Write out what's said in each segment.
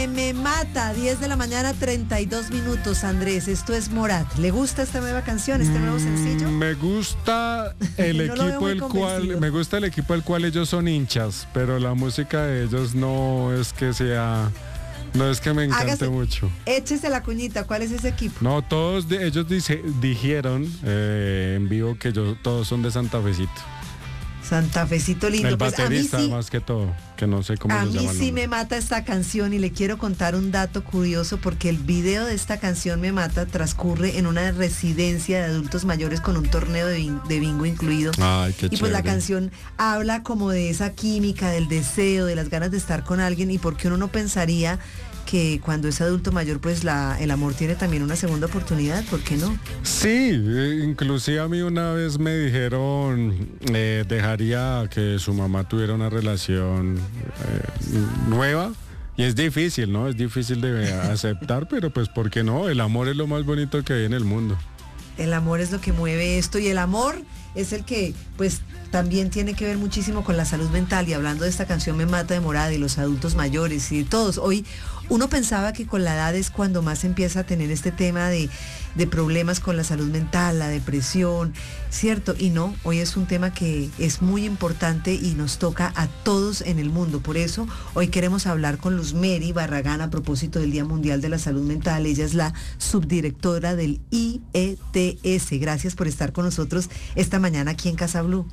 Me mata, 10 de la mañana, 32 minutos, Andrés. Esto es Morat. ¿Le gusta esta nueva canción, este nuevo sencillo? Me gusta el No lo veo equipo muy del convencido. me gusta el equipo del cual ellos son hinchas, pero la música de ellos no es que me encante mucho. Échese la cuñita, ¿cuál es ese equipo? No, ellos dijeron en vivo que todos son de Santa Fecito. Santa Fecito lindo. El Pues baterista más que todo, que no sé cómo a se mí llama el sí nombre. me mata esta canción y le quiero contar un dato curioso porque el video de esta canción Me Mata transcurre en una residencia de adultos mayores con un torneo de bingo incluido. Ay, qué Y pues la chévere. canción habla como de esa química, del deseo, de las ganas de estar con alguien y porque uno no pensaría que cuando es adulto mayor pues el amor tiene también una segunda oportunidad, ¿por qué no? Sí, inclusive a mí una vez me dijeron dejaría que su mamá tuviera una relación nueva y es difícil, ¿no? Es difícil de aceptar, pero pues ¿por qué no? El amor es lo más bonito que hay en el mundo. El amor es lo que mueve esto y el amor es el que pues también tiene que ver muchísimo con la salud mental y hablando de esta canción Me Mata de Morada y los adultos mayores y de todos. Hoy uno pensaba que con la edad es cuando más empieza a tener este tema de problemas con la salud mental, la depresión, ¿cierto? Y no, hoy es un tema que es muy importante y nos toca a todos en el mundo. Por eso hoy queremos hablar con Luz Mary Barragán a propósito del Día Mundial de la Salud Mental. Ella es la subdirectora del IETS. Gracias por estar con nosotros esta mañana aquí en Casa Blue.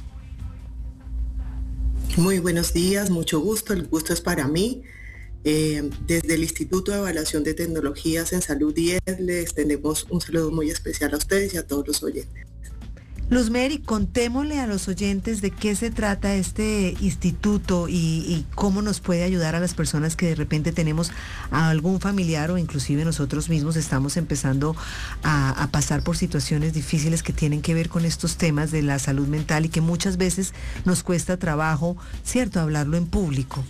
Muy buenos días, mucho gusto, el gusto es para mí. Desde el Instituto de Evaluación de Tecnologías en Salud IES les extendemos un saludo muy especial a ustedes y a todos los oyentes. Luz Mary, contémosle a los oyentes de qué se trata este instituto y cómo nos puede ayudar a las personas que de repente tenemos a algún familiar o inclusive nosotros mismos estamos empezando a pasar por situaciones difíciles que tienen que ver con estos temas de la salud mental y que muchas veces nos cuesta trabajo, ¿cierto?, hablarlo en público.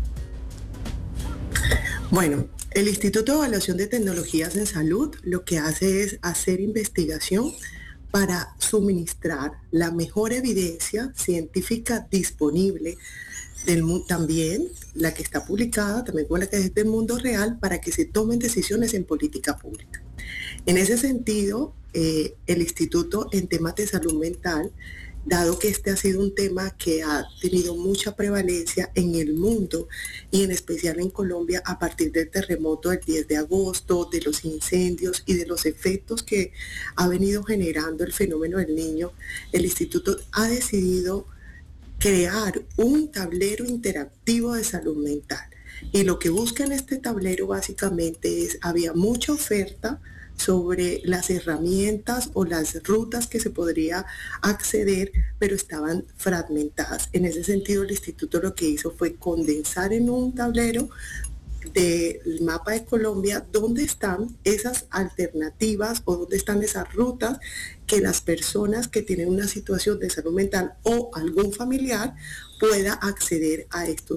Bueno, el Instituto de Evaluación de Tecnologías en Salud lo que hace es hacer investigación para suministrar la mejor evidencia científica disponible también la que está publicada, también con la que es del mundo real, para que se tomen decisiones en política pública. En ese sentido, el Instituto en temas de salud mental, dado que este ha sido un tema que ha tenido mucha prevalencia en el mundo y en especial en Colombia a partir del terremoto del 10 de agosto, de los incendios y de los efectos que ha venido generando el fenómeno del Niño, el Instituto ha decidido crear un tablero interactivo de salud mental. Y lo que busca en este tablero básicamente había mucha oferta sobre las herramientas o las rutas que se podría acceder, pero estaban fragmentadas. En ese sentido, el instituto lo que hizo fue condensar en un tablero del mapa de Colombia dónde están esas alternativas o dónde están esas rutas que las personas que tienen una situación de salud mental o algún familiar pueda acceder a estos